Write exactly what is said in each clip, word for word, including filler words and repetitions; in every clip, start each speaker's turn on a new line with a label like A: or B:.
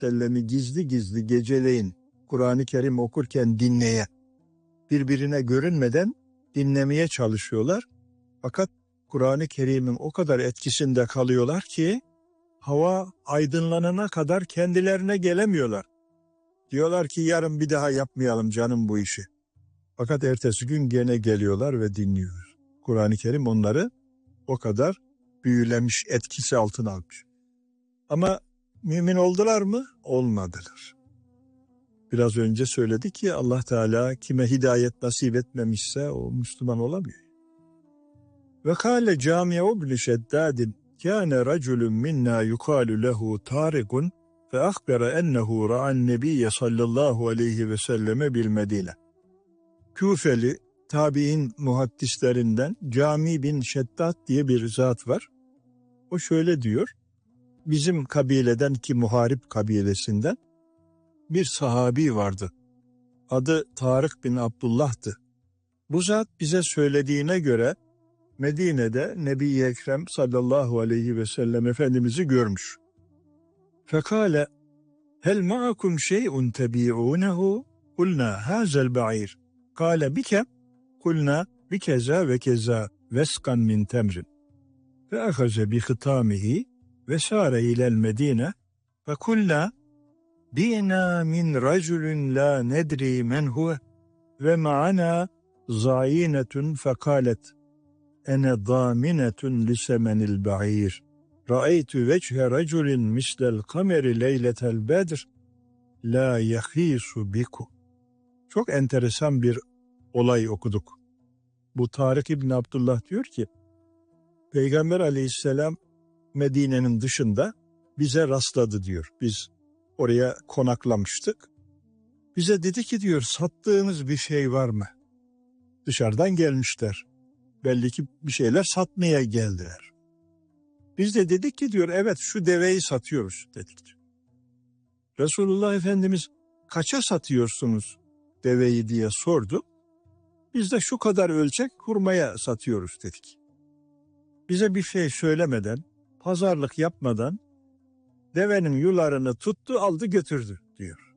A: Sellem'i gizli gizli geceleyin Kur'an-ı Kerim okurken dinleye, birbirine görünmeden dinlemeye çalışıyorlar. Fakat Kur'an-ı Kerim'in o kadar etkisinde kalıyorlar ki hava aydınlanana kadar kendilerine gelemiyorlar. Diyorlar ki yarın bir daha yapmayalım canım bu işi. Fakat ertesi gün gene geliyorlar ve dinliyorlar. Kur'an-ı Kerim onları o kadar büyülemiş, etkisi altına almış. Ama mümin oldular mı? Olmadılar. Biraz önce söyledik ki Allah Teala kime hidayet nasip etmemişse o Müslüman olamıyor. Ve kâle Câmiye ibn Şeddâdin kâne raculun minna yukâlu lehu târikun fe akbere ennehu ra'an nebiyye sallallahu aleyhi ve selleme bil Medine. Küfeli tabi'in muhaddislerinden Cami bin Şeddat diye bir zat var. O şöyle diyor, bizim kabileden ki Muharip kabilesinden bir sahabi vardı. Adı Tarık bin Abdullah'tı. Bu zat bize söylediğine göre Medine'de Nebi-i Ekrem sallallahu aleyhi ve sellem Efendimiz'i görmüş. Fekale hel ma'akum şey'un tebi'unehu kulna hazel ba'ir. Kale bike kulna bikeza ve keza veskan min temrin. Fe ahaze bi hıtamihi ve sâre ilel Medine ve kulna bina min raculun la nedri men huve ve ma'ana zayinetun fekalet ene daminetun lisemenil ba'ir. Ra'eytü veçhe raculin mislel kameri leyletel bedr la yahisu biku. Çok enteresan bir olay okuduk. Bu Tarık İbni Abdullah diyor ki, Peygamber aleyhisselam Medine'nin dışında bize rastladı diyor. Biz oraya konaklamıştık. Bize dedi ki diyor, sattığınız bir şey var mı? Dışarıdan gelmişler. Belli ki bir şeyler satmaya geldiler. Biz de dedik ki diyor, evet şu deveyi satıyoruz dedik diyor. Resulullah Efendimiz kaça satıyorsunuz deveyi diye sordu. Biz de şu kadar ölçek hurmaya satıyoruz dedik. Bize bir şey söylemeden, pazarlık yapmadan devenin yularını tuttu, aldı götürdü diyor.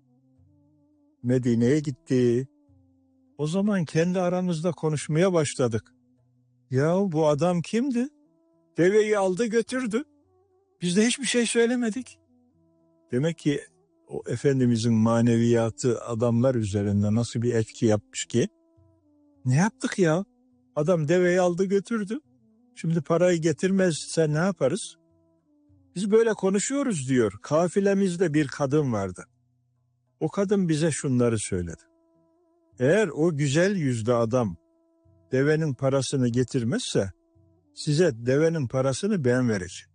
A: Medine'ye gitti. O zaman kendi aramızda konuşmaya başladık. Ya bu adam kimdi? Deveyi aldı götürdü. Biz de hiçbir şey söylemedik. Demek ki o Efendimizin maneviyatı adamlar üzerinde nasıl bir etki yapmış ki? Ne yaptık ya? Adam deveyi aldı götürdü. Şimdi parayı getirmezse ne yaparız? Biz böyle konuşuyoruz diyor. Kafilemizde bir kadın vardı. O kadın bize şunları söyledi. Eğer o güzel yüzlü adam devenin parasını getirmezse size devenin parasını ben vereceğim.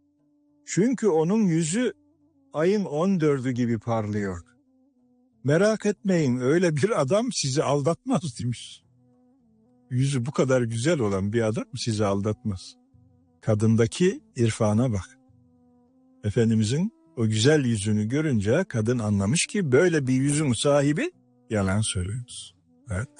A: Çünkü onun yüzü ayın on dördü gibi parlıyor. Merak etmeyin, öyle bir adam sizi aldatmaz demiş. Yüzü bu kadar güzel olan bir adam sizi aldatmaz. Kadındaki irfana bak. Efendimizin o güzel yüzünü görünce kadın anlamış ki böyle bir yüzün sahibi yalan söylüyoruz. Evet.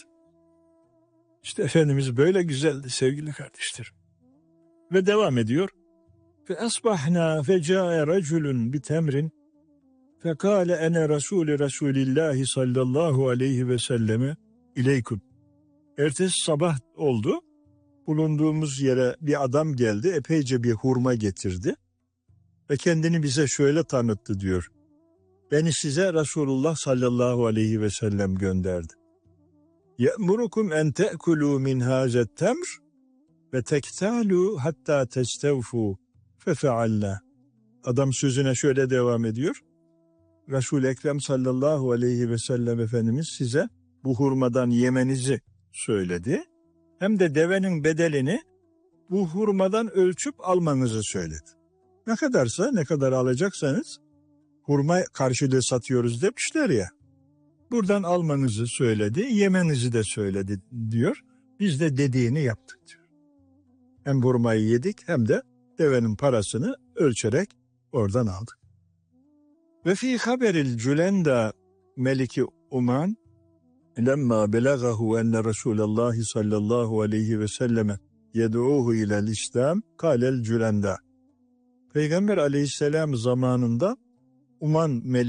A: İşte Efendimiz böyle güzeldi sevgili kardeşlerim. Ve devam ediyor. Fe asbahna fe ca'e raculun bi temrin fe kâle ene rasûle Resulillahi sallallahu aleyhi ve selleme ileykum. Ertesi sabah oldu. Bulunduğumuz yere bir adam geldi. Epeyce bir hurma getirdi. Ve kendini bize şöyle tanıttı diyor. Beni size Resulullah sallallahu aleyhi ve sellem gönderdi. Ye'murukum en te'kulû min hâzet temr ve tektâlû hattâ testevfû fefeallâ. Adam sözüne şöyle devam ediyor. Resul-i Ekrem sallallahu aleyhi ve sellem Efendimiz size bu hurmadan yemenizi söyledi. Hem de devenin bedelini bu hurmadan ölçüp almanızı söyledi. Ne kadarsa, ne kadar alacaksanız hurma karşılığı satıyoruz demişler ya. Buradan almanızı söyledi, yemenizi de söyledi diyor. Biz de dediğini yaptık diyor. Hem hurmayı yedik hem de devenin parasını ölçerek oradan aldık. Ve fi haberil Cülenda Meliki Uman lemma belagahu enne Resulullah sallallahu aleyhi ve selleme yed'uhu ilel İslam kâlel Cülenda. Peygamber aleyhisselam zamanında uman